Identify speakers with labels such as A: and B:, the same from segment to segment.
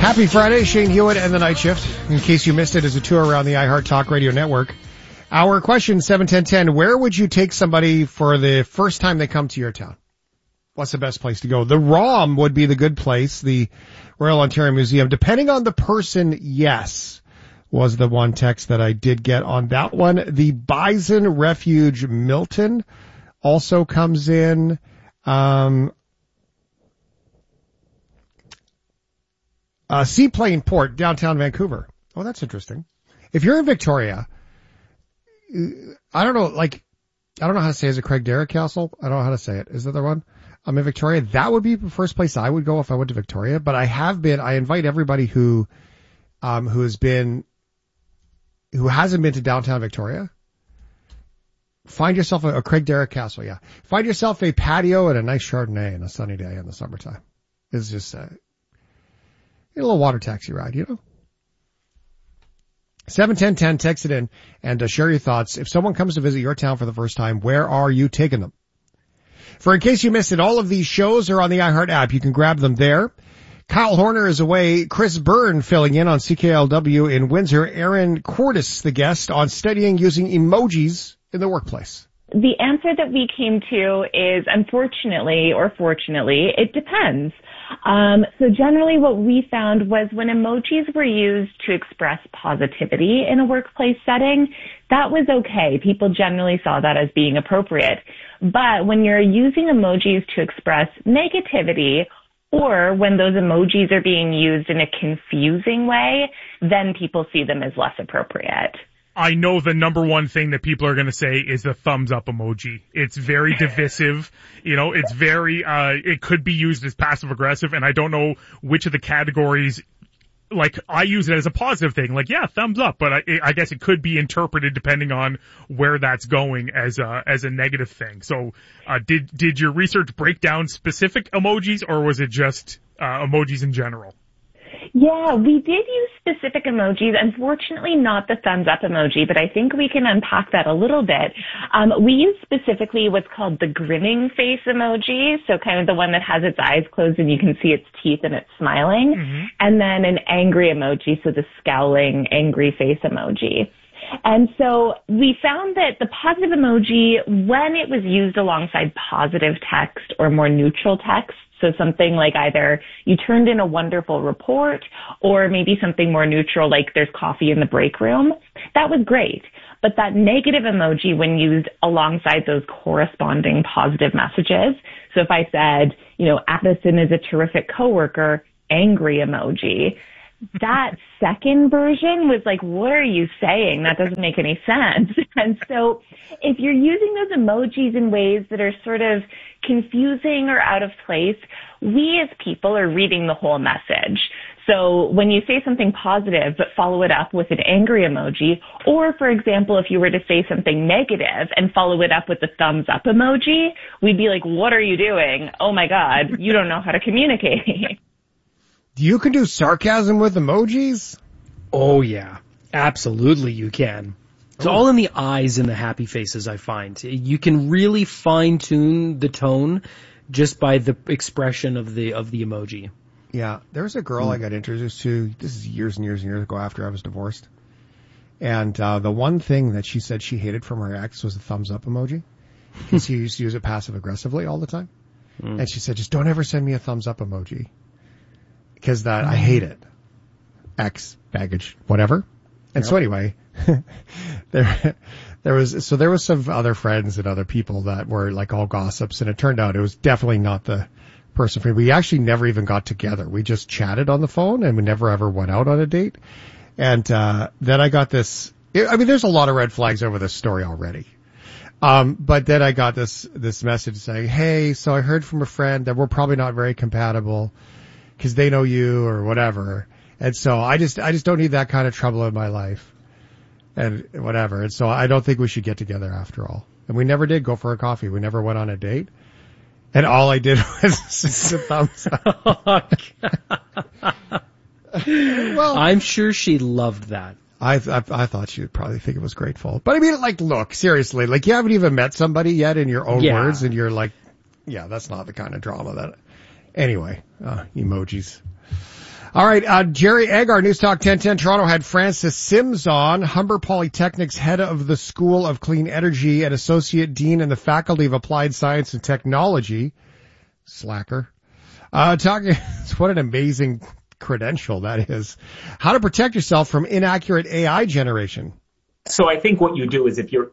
A: Happy Friday, Shane Hewitt and the Night Shift. In case you missed it, as a tour around the iHeart Talk Radio Network. Our question, 71010, where would you take somebody for the first time they come to your town? What's the best place to go? The ROM would be the good place, the Royal Ontario Museum. Depending on the person, yes, was the one text that I did get on that one. The Bison Refuge Milton also comes in. Seaplane Port, downtown Vancouver. Oh, that's interesting. If you're in Victoria, I don't know how to say it. Is it Craigdarroch Castle? I don't know how to say it. Is that the one? I'm in Victoria. That would be the first place I would go if I went to Victoria. But I invite everybody who hasn't been to downtown Victoria. Find yourself a Craigdarroch Castle, yeah. Find yourself a patio and a nice Chardonnay on a sunny day in the summertime. It's just a little water taxi ride, you know? 71010, text it in and share your thoughts. If someone comes to visit your town for the first time, where are you taking them? For in case you missed it, all of these shows are on the iHeart app. You can grab them there. Kyle Horner is away. Chris Byrne filling in on CKLW in Windsor. Aaron Cordes, the guest, on studying using emojis in the workplace.
B: The answer that we came to is, unfortunately or fortunately, it depends. So generally what we found was when emojis were used to express positivity in a workplace setting, that was okay. People generally saw that as being appropriate. But when you're using emojis to express negativity, or when those emojis are being used in a confusing way, then people see them as less appropriate.
C: I know the number one thing that people are going to say is the thumbs up emoji. It's very divisive. You know, it's very, it could be used as passive aggressive, and I don't know which of the categories, like, I use it as a positive thing. Like, yeah, thumbs up, but I guess it could be interpreted depending on where that's going as a negative thing. So, did your research break down specific emojis, or was it just, emojis in general?
B: Yeah, we did use specific emojis. Unfortunately, not the thumbs up emoji, but I think we can unpack that a little bit. We use specifically what's called the grinning face emoji, so kind of the one that has its eyes closed and you can see its teeth and it's smiling, and then an angry emoji, so the scowling, angry face emoji. And so we found that the positive emoji, when it was used alongside positive text or more neutral text, so something like either you turned in a wonderful report or maybe something more neutral like there's coffee in the break room, that was great. But that negative emoji when used alongside those corresponding positive messages, so if I said, you know, Addison is a terrific coworker, angry emoji, that second version was like, what are you saying? That doesn't make any sense. And so if you're using those emojis in ways that are sort of confusing or out of place, we as people are reading the whole message. So when you say something positive but follow it up with an angry emoji, or for example, if you were to say something negative and follow it up with the thumbs up emoji, we'd be like, what are you doing? Oh my God, you don't know how to communicate.
A: You can do sarcasm with emojis?
D: Oh, yeah. Absolutely you can. It's all in the eyes and the happy faces, I find. You can really fine-tune the tone just by the expression of the emoji.
A: Yeah. There was a girl I got introduced to, this is years and years and years ago after I was divorced. And the one thing that she said she hated from her ex was the thumbs up emoji. Because he used to use it passive-aggressively all the time. And she said, just don't ever send me a thumbs up emoji. Because I hate it. X, baggage, whatever. And so anyway, there was some other friends and other people that were like all gossips, and it turned out it was definitely not the person for me. We actually never even got together. We just chatted on the phone and we never ever went out on a date. And, then I got this, I mean, there's a lot of red flags over this story already. But then I got this message saying, hey, so I heard from a friend that we're probably not very compatible, because they know you or whatever. And so I just don't need that kind of trouble in my life and whatever. And so I don't think we should get together after all. And we never did go for a coffee. We never went on a date. And all I did was just a thumbs up.
D: Well, I'm sure she loved that.
A: I thought she would probably think it was grateful. But I mean, like, look, seriously, like you haven't even met somebody yet in your own words and you're like, yeah, that's not the kind of drama that... Anyway, emojis. All right, Jerry Agar, News Talk 1010 Toronto, had Francis Sims on, Humber Polytechnic's head of the School of Clean Energy and Associate Dean in the Faculty of Applied Science and Technology. Slacker. Talking, what an amazing credential that is. How to protect yourself from inaccurate AI generation.
E: So I think what you do is if you're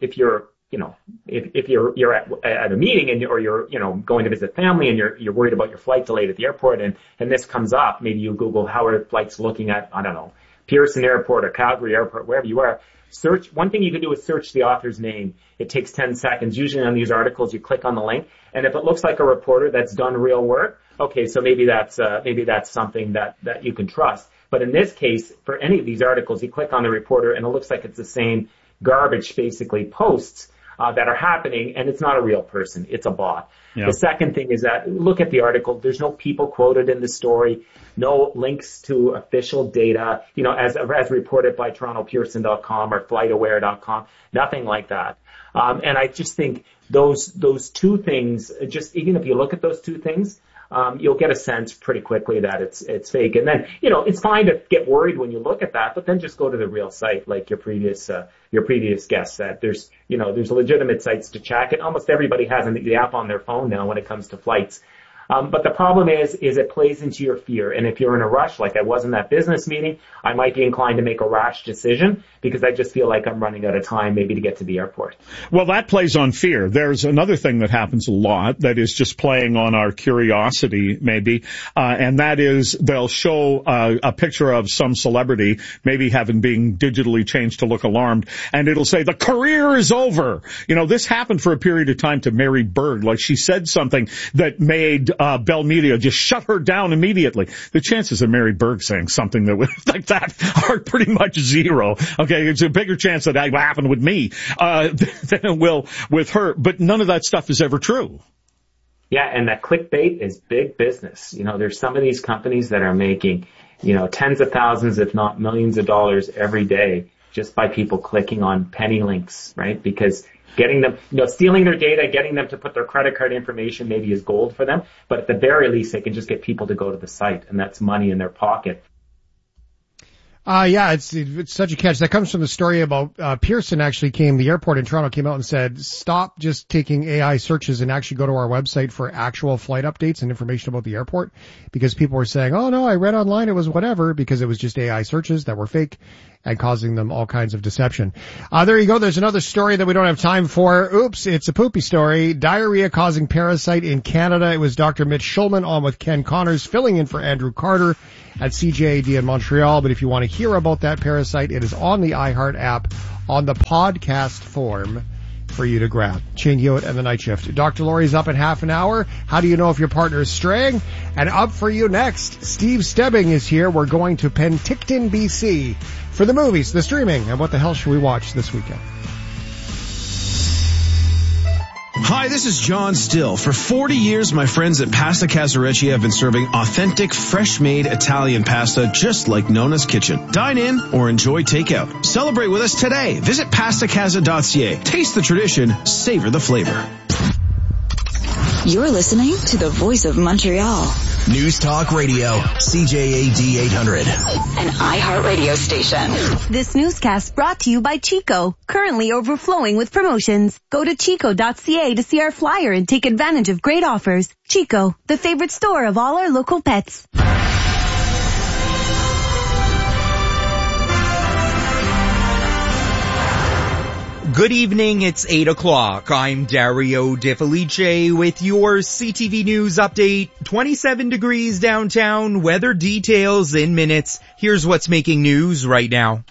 E: at a meeting or you're going to visit family and you're worried about your flight delayed at the airport and this comes up, maybe you Google how are flights looking at, I don't know, Pearson Airport or Calgary Airport, wherever you are. Search. One thing you can do is search the author's name. It takes 10 seconds. Usually on these articles, you click on the link, and if it looks like a reporter that's done real work, okay, so maybe that's something that you can trust. But in this case, for any of these articles, you click on the reporter, and it looks like it's the same garbage, basically, posts that are happening, and it's not a real person. It's a bot. Yeah. The second thing is that look at the article. There's no people quoted in the story, no links to official data, as reported by TorontoPearson.com or FlightAware.com, nothing like that. And I just think those two things, just even if you look at those two things, you'll get a sense pretty quickly that it's fake. And then, it's fine to get worried when you look at that, but then just go to the real site, like your previous guest said. There's legitimate sites to check, and almost everybody has the app on their phone now when it comes to flights. But the problem is it plays into your fear. And if you're in a rush, like I was in that business meeting, I might be inclined to make a rash decision because I just feel like I'm running out of time maybe to get to the airport.
F: Well, that plays on fear. There's another thing that happens a lot that is just playing on our curiosity, maybe, and that is they'll show a picture of some celebrity, maybe being digitally changed to look alarmed, and it'll say, the career is over. This happened for a period of time to Mary Berg. Like, she said something that made Bell Media just shut her down immediately. The chances of Mary Berg saying something like that are pretty much zero. Okay, it's a bigger chance that will happen with me than it will with her. But none of that stuff is ever true.
E: Yeah, and that clickbait is big business. There's some of these companies that are making, tens of thousands, if not millions of dollars every day just by people clicking on penny links, right? Because getting them, stealing their data, getting them to put their credit card information maybe is gold for them. But at the very least, they can just get people to go to the site, and that's money in their pocket.
A: Yeah, it's such a catch. That comes from the story about Pearson actually the airport in Toronto came out and said, stop just taking AI searches and actually go to our website for actual flight updates and information about the airport, because people were saying, oh no, I read online it was whatever, because it was just AI searches that were fake and causing them all kinds of deception. There you go. There's another story that we don't have time for. Oops, it's a poopy story. Diarrhea causing parasite in Canada. It was Dr. Mitch Schulman on with Ken Connors, filling in for Andrew Carter at CJAD in Montreal. But if you want to hear about that parasite, it is on the iHeart app on the podcast form for you to grab. Shane Hewitt and the Night Shift. Dr. Laurie's up in half an hour. How do you know if your partner is straying? And up for you next, Steve Stebbing is here. We're going to Penticton, BC for the movies, the streaming, and what the hell should we watch this weekend?
G: Hi, this is John Still. For 40 years, my friends at Pasta Casarecci have been serving authentic, fresh-made Italian pasta just like Nona's Kitchen. Dine in or enjoy takeout. Celebrate with us today. Visit pastacasa.ca. Taste the tradition, savor the flavor.
H: You're listening to the Voice of Montreal.
I: News Talk Radio, CJAD 800.
H: An iHeart radio station.
J: This newscast brought to you by Chico, currently overflowing with promotions. Go to chico.ca to see our flyer and take advantage of great offers. Chico, the favorite store of all our local pets.
K: Good evening, it's 8 o'clock. I'm Dario De Felice with your CTV News update. 27 degrees downtown, weather details in minutes. Here's what's making news right now.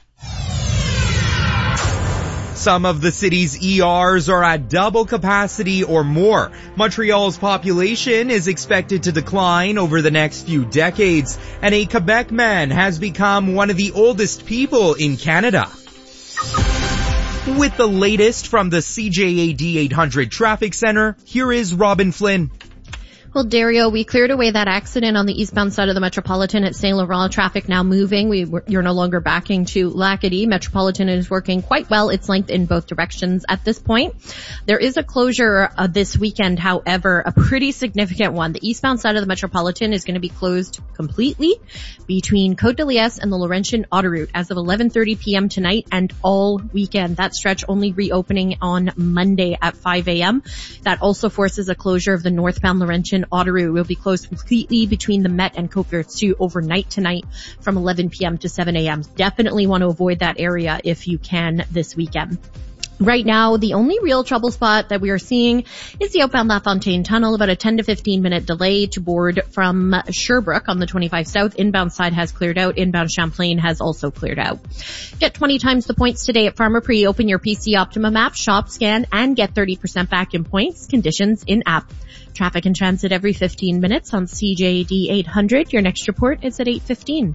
K: Some of the city's ERs are at double capacity or more. Montreal's population is expected to decline over the next few decades, and a Quebec man has become one of the oldest people in Canada. With the latest from the CJAD 800 Traffic Center, here is Robin Flynn.
L: Well, Dario, we cleared away that accident on the eastbound side of the Metropolitan at Saint Laurent. Traffic now moving. You're no longer backing to Lacadie. Metropolitan is working quite well its length in both directions at this point. There is a closure this weekend, however, a pretty significant one. The eastbound side of the Metropolitan is going to be closed completely between Côte de Liesse and the Laurentian Autoroute as of 11:30 p.m. tonight and all weekend. That stretch only reopening on Monday at 5 a.m. That also forces a closure of the northbound Laurentian Autoroute. Will be closed completely between the Met and Côte-Vertu overnight tonight from 11 p.m. to 7 a.m. Definitely want to avoid that area if you can this weekend. Right now, the only real trouble spot that we are seeing is the outbound La Fontaine Tunnel, about a 10 to 15 minute delay to board from Sherbrooke on the 25 South. Inbound side has cleared out. Inbound Champlain has also cleared out. Get 20 times the points today at Pharmaprix. Open your PC Optimum app, shop, scan, and get 30% back in points. Conditions in app. Traffic and transit every 15 minutes on CJAD 800. Your next report is at 8:15.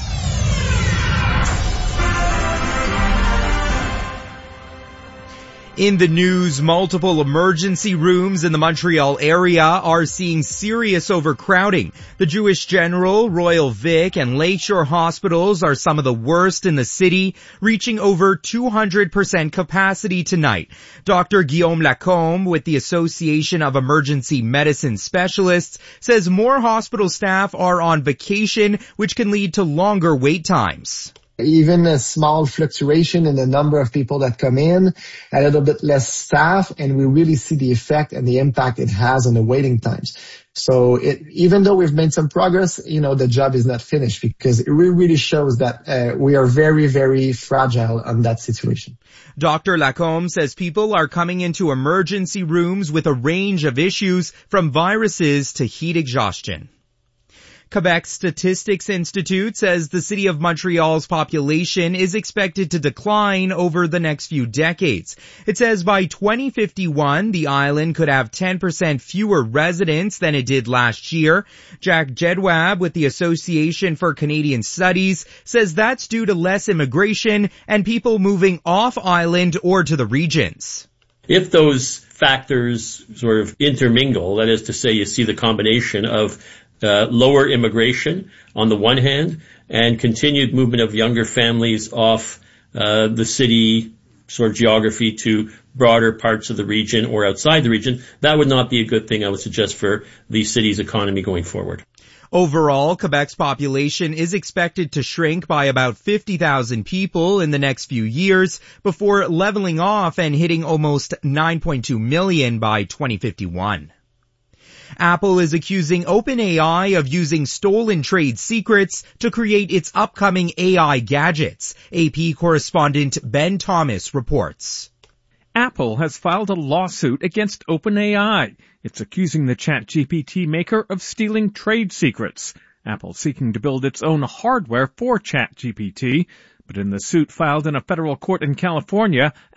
K: In the news, multiple emergency rooms in the Montreal area are seeing serious overcrowding. The Jewish General, Royal Vic, and Lakeshore hospitals are some of the worst in the city, reaching over 200% capacity tonight. Dr. Guillaume Lacombe with the Association of Emergency Medicine Specialists says more hospital staff are on vacation, which can lead to longer wait times.
M: Even a small fluctuation in the number of people that come in, a little bit less staff, and we really see the effect and the impact it has on the waiting times. So even though we've made some progress, the job is not finished because it really shows that we are very, very fragile on that situation.
K: Dr. Lacombe says people are coming into emergency rooms with a range of issues from viruses to heat exhaustion. Quebec Statistics Institute says the city of Montreal's population is expected to decline over the next few decades. It says by 2051, the island could have 10% fewer residents than it did last year. Jack Jedwab with the Association for Canadian Studies says that's due to less immigration and people moving off island or to the regions.
N: If those factors sort of intermingle, that is to say you see the combination of lower immigration on the one hand and continued movement of younger families off the city sort of geography to broader parts of the region or outside the region, that would not be a good thing, I would suggest, for the city's economy going forward.
K: Overall, Quebec's population is expected to shrink by about 50,000 people in the next few years before leveling off and hitting almost 9.2 million by 2051. Apple is accusing OpenAI of using stolen trade secrets to create its upcoming AI gadgets. AP correspondent Ben Thomas reports.
O: Apple has filed a lawsuit against OpenAI. It's accusing the ChatGPT maker of stealing trade secrets. Apple seeking to build its own hardware for ChatGPT. But in the suit filed in a federal court in California,